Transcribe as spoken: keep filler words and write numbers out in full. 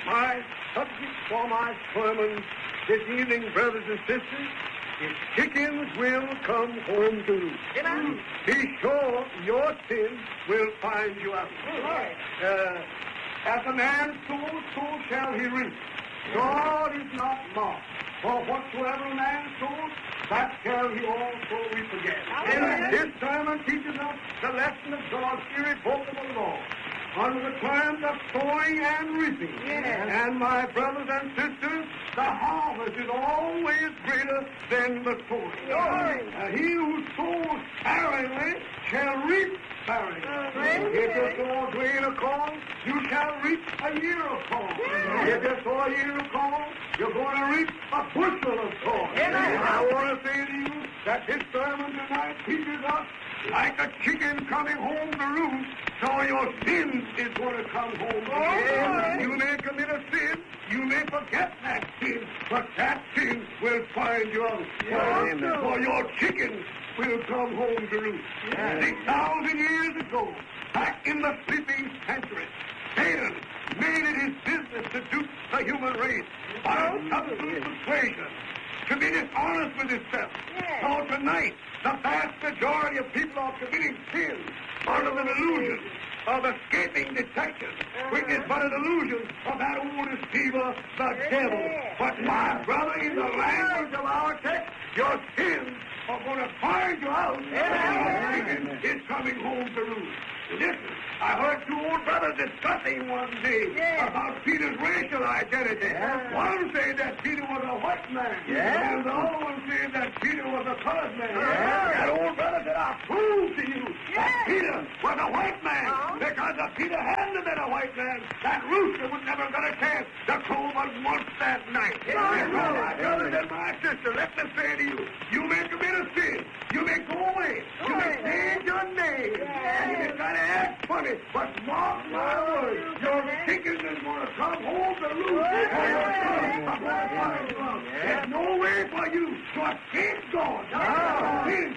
My subject for my sermon this evening, brothers and sisters, is chickens will come home to roost. Amen. Be sure your sin will find you out. Uh, as a man sows, so shall he reap. God is not mocked. For whatsoever a man sows, that shall he also reap again. Amen. This sermon teaches us the lesson of God's irrevocable law under the terms of sowing and reaping. Yes. And my brothers and sisters, the harvest is always greater than the sowing. Yes. Uh, he who sows sparingly shall reap sparingly. Amen. If you sow a grain of corn, you shall reap a year of corn. Yes. If you sow a year of corn, you're going to reap a bushel of corn. Amen. I want to say to you that this sermon tonight teaches us like a chicken coming home to roost, so your sin is going to come home to Yes. you. You may commit a sin, you may forget that sin, but that sin will find you out. Yes. For your chickens will come home to roost. Yes. Six thousand years ago, back in the sleeping century, Satan made it his business to dupe the human race by substance persuasion, to be dishonest with himself. Yes. So tonight, the vast majority of people are committing sin under the illusion of escaping detection, Uh-huh. which is but an illusion of that old deceiver, the Yes. devil. But my brother, in the language of our text, your sins are going to find you out. Amen. It's coming home to roost. Listen, I heard two old brothers discussing one day Yes. about Peter's racial identity. Yes. One said that Peter was a white man, Yes. and the other one said that Peter was a colored man. Yes. That old brother said, I prove to you that Yes. Peter was a white man, Uh-huh. because if Peter hadn't been a white man, that rooster would never got a chance to crow but once that night. Yes. And so, my brothers and my sister, let me say to you, you may commit a sin, you may go away, you may Yes. change your name, Yes. and you may try to act funny, but mark my words, your chickens is going to come home to roost, Yes. and your sons are going to find you out. There's no way for you to escape God. No. Sin